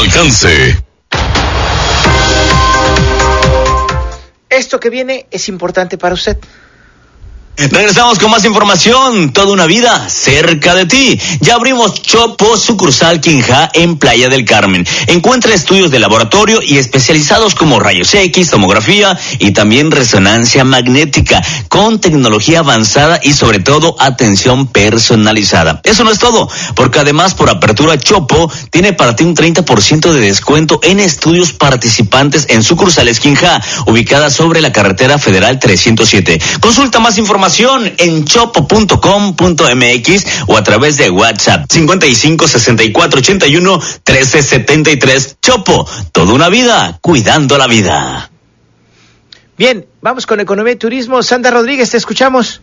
alcance. Esto que viene es importante para usted. Regresamos con más información. Toda una vida cerca de ti. Ya abrimos Chopo, sucursal Quinja en Playa del Carmen. Encuentra estudios de laboratorio y especializados como rayos X, tomografía y también resonancia magnética con tecnología avanzada y sobre todo atención personalizada. Eso no es todo, porque además por apertura Chopo tiene para ti un 30% de descuento en estudios participantes en sucursales Quinja, ubicada sobre la carretera federal 307. Consulta más información en chopo.com.mx o a través de WhatsApp 55 64 81 13 73. Chopo, toda una vida cuidando la vida. Bien, vamos con Economía y Turismo. Sandra Rodríguez, te escuchamos.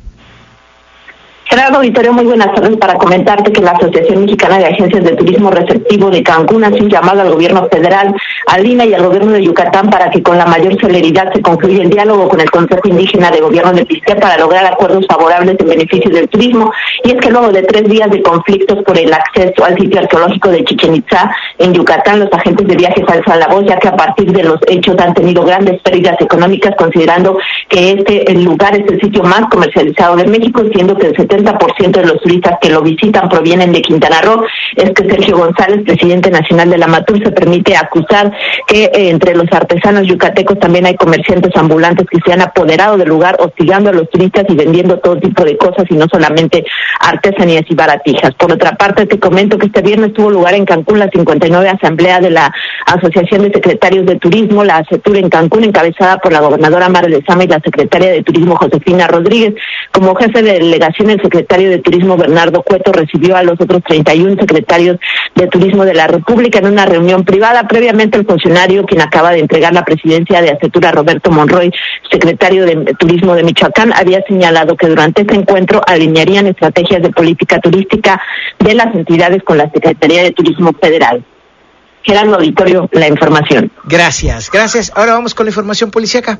Gerardo Auditorio, muy buenas tardes para comentarte que la Asociación Mexicana de Agencias de Turismo Receptivo de Cancún hace un llamado al gobierno federal, al INAH y al gobierno de Yucatán para que con la mayor celeridad se concluya el diálogo con el Consejo Indígena de Gobierno de Pisquia para lograr acuerdos favorables en beneficio del turismo. Y es que luego de 3 días de conflictos por el acceso al sitio arqueológico de Chichén Itzá en Yucatán, los agentes de viajes alzan la voz, ya que a partir de los hechos han tenido grandes pérdidas económicas, considerando que el lugar es el sitio más comercializado de México, siendo que el 70% de los turistas que lo visitan provienen de Quintana Roo. Es que Sergio González, presidente nacional de la Matur, se permite acusar que entre los artesanos yucatecos también hay comerciantes ambulantes que se han apoderado del lugar, hostigando a los turistas y vendiendo todo tipo de cosas y no solamente artesanías y baratijas. Por otra parte, te comento que este viernes tuvo lugar en Cancún la 59 Asamblea de la Asociación de Secretarios de Turismo, la ASETUR en Cancún, encabezada por la gobernadora Mara Lezama y la secretaria de Turismo Josefina Rodríguez. Como jefe de delegación, el secretario de Turismo Bernardo Cueto recibió a los otros 31 secretarios de Turismo de la República en una reunión privada. Previamente, el funcionario, quien acaba de entregar la presidencia de ASETUR, Roberto Monroy, secretario de Turismo de Michoacán, había señalado que durante este encuentro alinearían estrategias de política turística de las entidades con la Secretaría de Turismo Federal. Gerardo Auditorio, la información. Gracias. Ahora vamos con la información policíaca.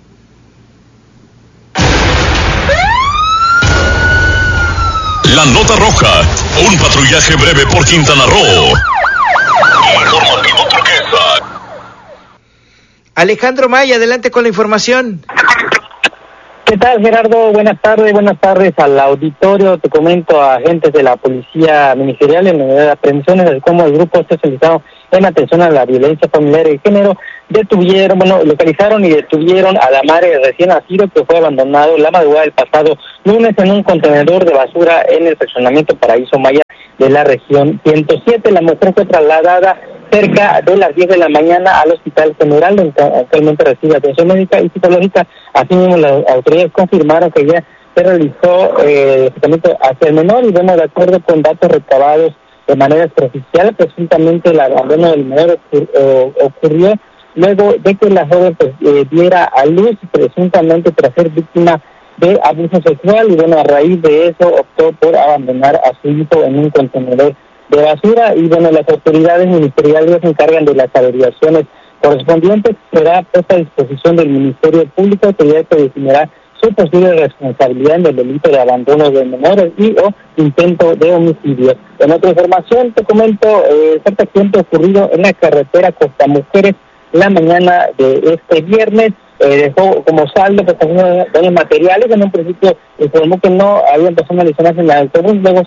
La nota roja, un patrullaje breve por Quintana Roo. Informativo Turquesa. Alejandro Maya, adelante con la información. ¿Qué tal, Gerardo? Buenas tardes al auditorio. Te comento, a agentes de la Policía Ministerial en unidad de aprehensiones, así como el grupo especializado en atención a la violencia familiar y de género, localizaron y detuvieron a Damare recién nacido, que fue abandonado la madrugada del pasado lunes en un contenedor de basura en el fraccionamiento Paraíso Maya de la región 107. La mujer fue trasladada cerca de las 10 de la mañana al Hospital General, donde actualmente recibe atención médica y psicológica. Asimismo, las autoridades confirmaron que ya se realizó el tratamiento hacia el menor y, de acuerdo con datos recabados de manera extraoficial, presuntamente el abandono del menor ocurrió luego de que la joven diera a luz, presuntamente tras ser víctima de abuso sexual, y a raíz de eso optó por abandonar a su hijo en un contenedor de basura. Y las autoridades ministeriales se encargan de las averiguaciones correspondientes. Será puesta a disposición del Ministerio Público, que ya se definirá su posible responsabilidad en el delito de abandono de menores y o intento de homicidio. En otra información, te comento este accidente ocurrido en la carretera Costa Mujeres la mañana de este viernes. Dejó como saldo daños materiales. En un principio informó que no habían personas lesionadas en el autobús. Luego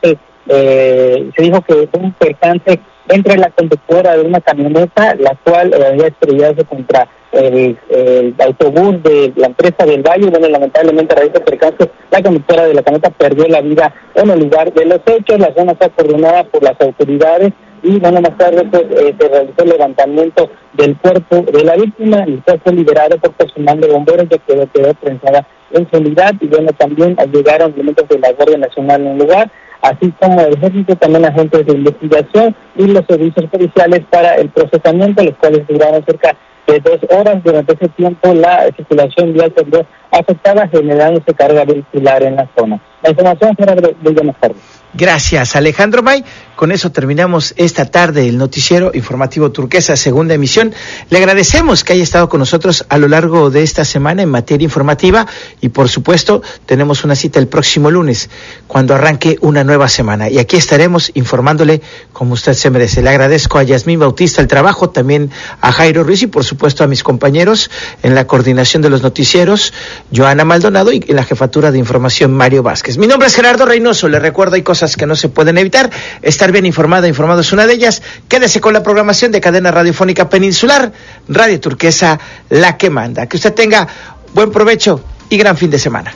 se dijo que fue un percance entre la conductora de una camioneta, la cual había estrellado contra el autobús de la empresa del Valle. Lamentablemente, a raíz del percance, la conductora de la camioneta perdió la vida en el lugar de los hechos. La zona está coordinada por las autoridades y más tarde se realizó el levantamiento del cuerpo de la víctima, y fue liberado por personal de bomberos, ya que quedó prensada en su unidad. Y también llegaron elementos de la Guardia Nacional en el lugar, así como el ejército, también agentes de investigación y los servicios policiales para el procesamiento, los cuales duraron cerca de 2 horas. Durante ese tiempo la circulación vial quedó afectada, generándose carga vehicular en la zona. La información, Gerardo, muy buenas tardes. Gracias, Alejandro May. Con eso terminamos esta tarde el noticiero informativo Turquesa, segunda emisión. Le agradecemos que haya estado con nosotros a lo largo de esta semana en materia informativa y, por supuesto, tenemos una cita el próximo lunes, cuando arranque una nueva semana. Y aquí estaremos informándole como usted se merece. Le agradezco a Yasmín Bautista el trabajo, también a Jairo Ruiz y, por supuesto, a mis compañeros en la coordinación de los noticieros, Joana Maldonado, y en la jefatura de información, Mario Vázquez. Mi nombre es Gerardo Reynoso. Le recuerdo, hay cosas que no se pueden evitar. Estar bien informado es una de ellas. Quédese con la programación de Cadena Radiofónica Peninsular, Radio Turquesa, la que manda. Que usted tenga buen provecho y gran fin de semana.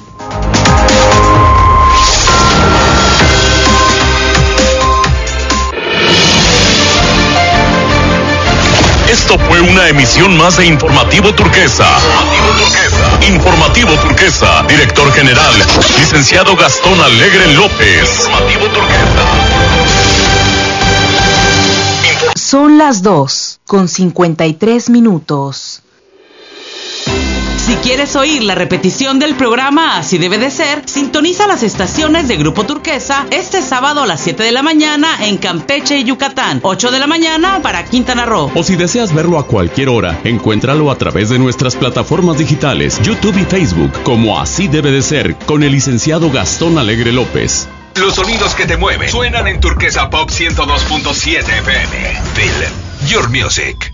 Esto fue una emisión más de Informativo Turquesa. Informativo Turquesa. Director General, licenciado Gastón Alegre López. Informativo Turquesa. Son las 2:53. Si quieres oír la repetición del programa Así Debe de Ser, sintoniza las estaciones de Grupo Turquesa este sábado a las 7 de la mañana en Campeche y Yucatán, 8 de la mañana para Quintana Roo. O si deseas verlo a cualquier hora, encuéntralo a través de nuestras plataformas digitales, YouTube y Facebook, como Así Debe de Ser, con el licenciado Gastón Alegre López. Los sonidos que te mueven suenan en Turquesa Pop 102.7 FM. Feel your music.